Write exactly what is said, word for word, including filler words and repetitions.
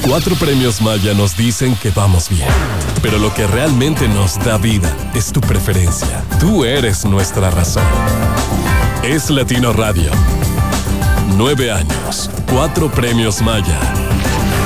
Cuatro premios Maya nos dicen que vamos bien. Pero lo que realmente nos da vida es tu preferencia. Tú eres nuestra razón. Es Latino Radio. Nueve años, cuatro premios Maya.